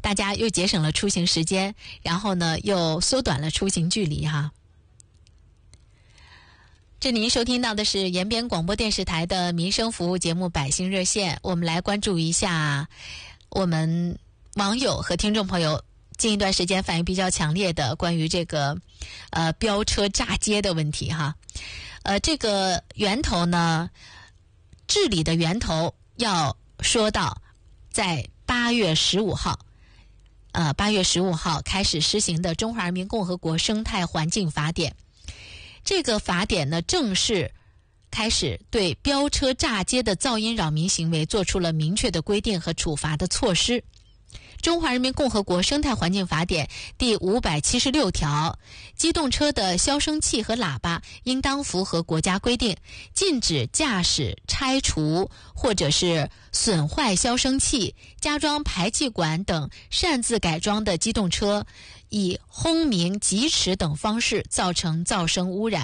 大家又节省了出行时间，然后呢又缩短了出行距离哈。这您收听到的是延边广播电视台的民生服务节目《百姓热线》，我们来关注一下我们网友和听众朋友近一段时间反应比较强烈的关于这个飙车炸街的问题哈。这个源头呢，治理的源头要说到在8月15号，8月15号开始施行的《中华人民共和国生态环境法典》。这个法典呢，正式开始对飙车炸街的噪音扰民行为做出了明确的规定和处罚的措施。中华人民共和国生态环境法典第576条，机动车的消声器和喇叭应当符合国家规定，禁止驾驶、拆除或者是损坏消声器、加装排气管等擅自改装的机动车，以轰鸣、疾驰等方式造成噪声污染。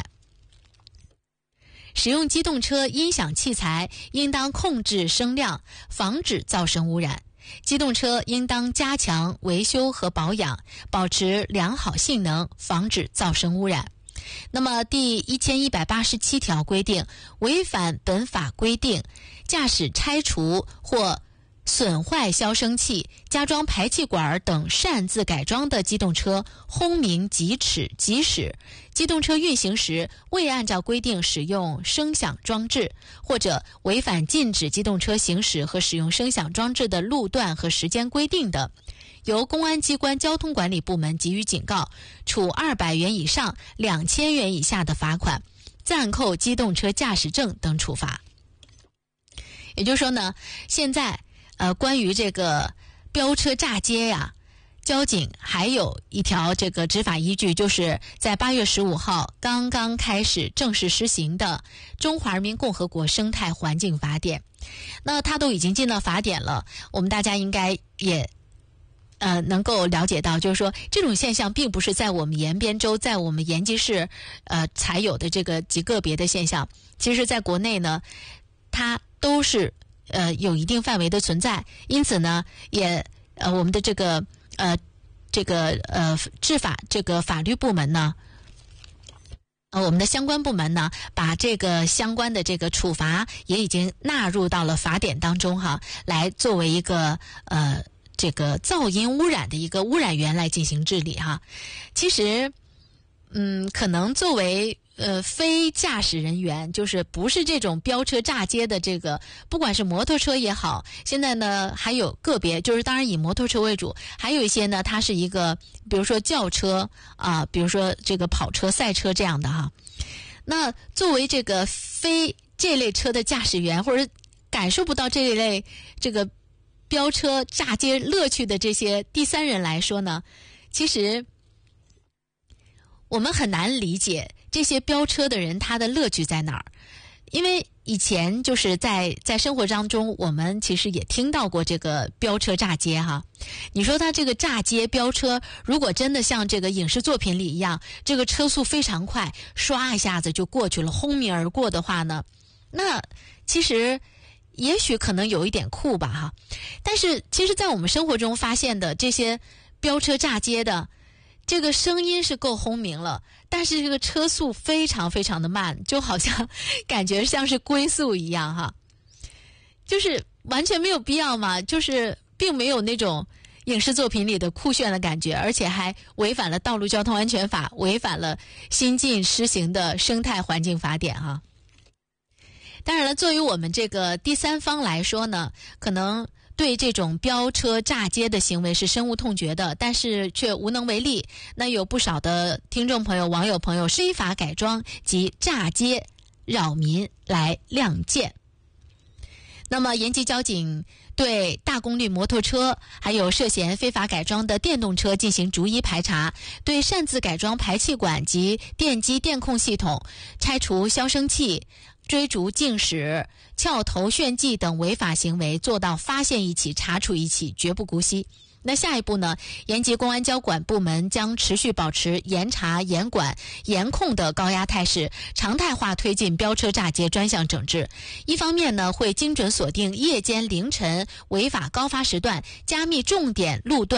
使用机动车音响器材应当控制声量，防止噪声污染。机动车应当加强维修和保养，保持良好性能，防止噪声污染。那么第1187条规定，违反本法规定，驾驶拆除或损坏消声器、加装排气管等擅自改装的机动车轰鸣、疾驶、机动车运行时未按照规定使用声响装置，或者违反禁止机动车行驶和使用声响装置的路段和时间规定的，由公安机关交通管理部门给予警告，处200元以上2000元以下的罚款，暂扣机动车驾驶证等处罚。也就是说呢，现在关于这个飙车炸街呀，交警还有一条这个执法依据，就是在8月15号刚刚开始正式施行的《中华人民共和国生态环境法典》。那它都已经进到法典了，我们大家应该也能够了解到，就是说这种现象并不是在我们延边州、在我们延吉市才有的这个极个别的现象。其实在国内呢，它都是有一定范围的存在，因此呢，也我们的这个执法这个法律部门呢，我们的相关部门呢，把这个相关的这个处罚也已经纳入到了法典当中哈，来作为一个这个噪音污染的一个污染源来进行治理哈。其实可能作为非驾驶人员，就是不是这种飙车炸街的这个，不管是摩托车也好，现在呢还有个别，就是当然以摩托车为主，还有一些呢它是一个比如说轿车比如说这个跑车、赛车这样的哈。那作为这个非这类车的驾驶员，或者感受不到这一类这个飙车炸街乐趣的这些第三人来说呢，其实我们很难理解这些飙车的人他的乐趣在哪儿。因为以前就是在生活当中，我们其实也听到过这个飙车炸街哈。你说他这个炸街飙车，如果真的像这个影视作品里一样，这个车速非常快，唰一下子就过去了，轰鸣而过的话呢，那其实也许可能有一点酷吧哈。但是其实在我们生活中发现的这些飙车炸街的，这个声音是够轰鸣了，但是这个车速非常非常的慢，就好像感觉像是龟速一样哈，就是完全没有必要嘛，就是并没有那种影视作品里的酷炫的感觉，而且还违反了道路交通安全法，违反了新近施行的生态环境法典哈。当然了，作为我们这个第三方来说呢，可能对这种飙车炸街的行为是深恶痛绝的，但是却无能为力。那有不少的听众朋友、网友朋友非法改装及炸街扰民来亮剑。那么延吉交警对大功率摩托车还有涉嫌非法改装的电动车进行逐一排查，对擅自改装排气管及电机电控系统、拆除消声器、追逐竞驶、撬头炫技等违法行为做到发现一起查处一起，绝不姑息。那下一步呢，延吉公安交管部门将持续保持严查严管严控的高压态势，常态化推进飙车炸街专项整治。一方面呢，会精准锁定夜间凌晨违法高发时段，加密重点路段